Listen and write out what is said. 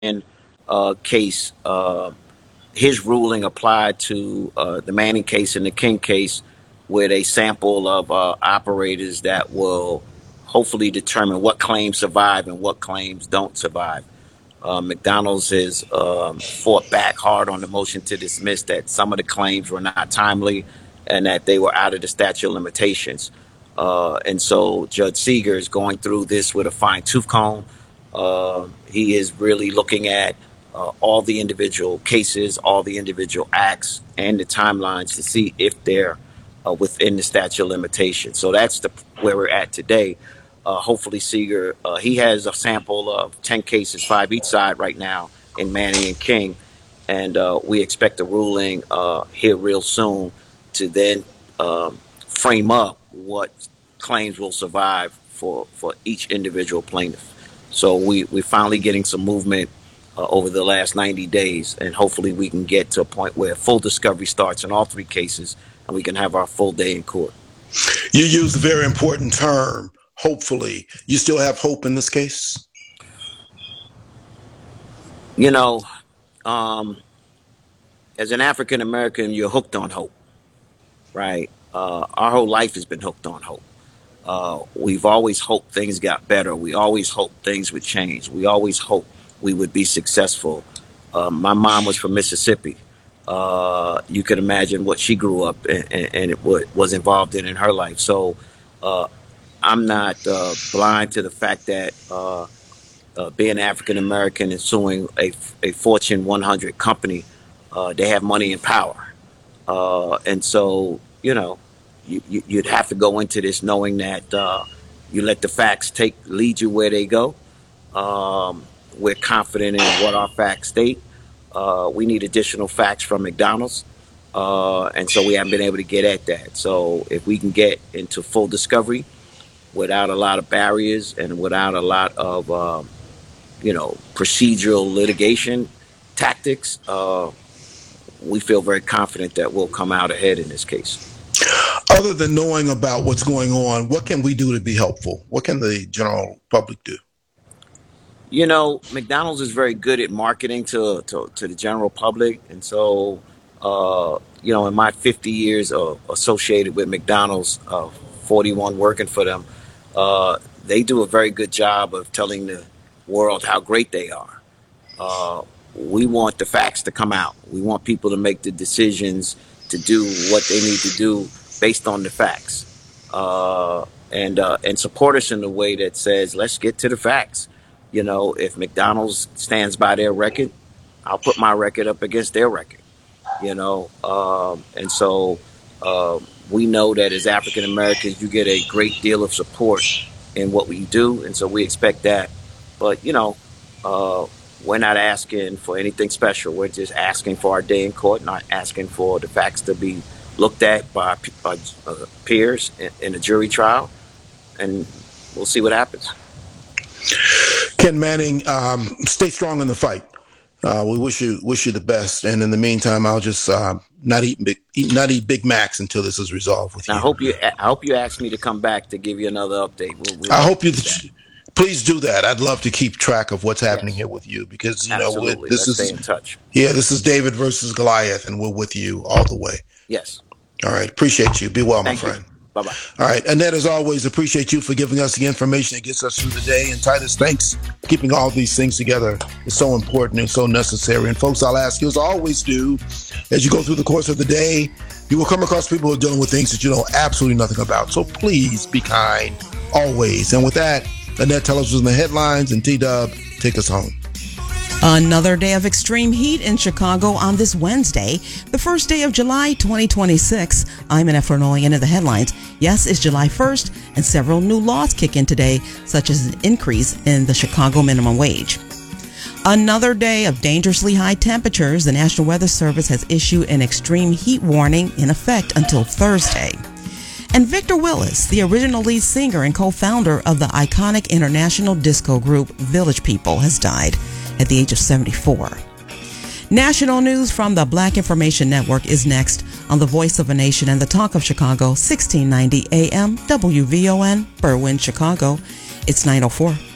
case, his ruling applied to the Manning case and the King case with a sample of operators that will hopefully determine what claims survive and what claims don't survive. McDonald's has fought back hard on the motion to dismiss that some of the claims were not timely and that they were out of the statute of limitations. And so Judge Seeger is going through this with a fine tooth comb. He is really looking at all the individual cases, all the individual acts, and the timelines to see if they're within the statute of limitations. So that's where we're at today. Hopefully, Seeger, he has a sample of 10 cases, 5 each side right now in Manning and King. And we expect a ruling here real soon to then frame up what claims will survive for each individual plaintiff. So we're finally getting some movement over the last 90 days, and hopefully we can get to a point where full discovery starts in all 3 cases, and we can have our full day in court. You used a very important term, hopefully. You still have hope in this case? You know, as an African American, you're hooked on hope, right? Our whole life has been hooked on hope. We've always hoped things got better. We always hoped things would change. We always hoped we would be successful. My mom was from Mississippi. You could imagine what she grew up and was involved in her life. So I'm not blind to the fact that being African American and suing a Fortune 100 company, they have money and power. And so, you'd have to go into this knowing that you let the facts lead you where they go. We're confident in what our facts state. We need additional facts from McDonald's. And so we haven't been able to get at that. So if we can get into full discovery without a lot of barriers and without a lot of, procedural litigation tactics, we feel very confident that we'll come out ahead in this case. Other than knowing about what's going on, what can we do to be helpful? What can the general public do? McDonald's is very good at marketing to the general public. And so, in my 50 years associated with McDonald's, 41 working for them, they do a very good job of telling the world how great they are. We want the facts to come out. We want people to make the decisions to do what they need to do based on the facts, and support us in a way that says, let's get to the facts. If McDonald's stands by their record, I'll put my record up against their record, and so we know that as African Americans, you get a great deal of support in what we do. And so we expect that. But, we're not asking for anything special. We're just asking for our day in court, not asking for the facts to be looked at by peers in a jury trial. And we'll see what happens. Ken Manning, stay strong in the fight. We wish you the best. And in the meantime, I'll just not eat Big Macs until this is resolved with you. I hope you ask me to come back to give you another update. I hope you. Please do that. I'd love to keep track of what's happening here with you because Absolutely. This Let's stay in touch. Yeah, this is David versus Goliath, and we're with you all the way. Yes. All right. Appreciate you. Be well, my friend. Bye-bye. All right. Annette, as always, appreciate you for giving us the information that gets us through the day. And Titus, thanks. Keeping all these things together is so important and so necessary. And folks, I'll ask you, as I always do, as you go through the course of the day, you will come across people who are dealing with things that you know absolutely nothing about. So please be kind always. And with that, Annette, tell us what's in the headlines, and T-Dub, take us home. Another day of extreme heat in Chicago on this Wednesday, the first day of July 2026. I'm Annette Fernolian in the headlines. Yes, it's July 1st, and several new laws kick in today, such as an increase in the Chicago minimum wage. Another day of dangerously high temperatures. The National Weather Service has issued an extreme heat warning in effect until Thursday. And Victor Willis, the original lead singer and co-founder of the iconic international disco group Village People, has died at the age of 74. National news from the Black Information Network is next on the Voice of a Nation and the Talk of Chicago, 1690 AM, WVON, Berwyn, Chicago. It's 9:04.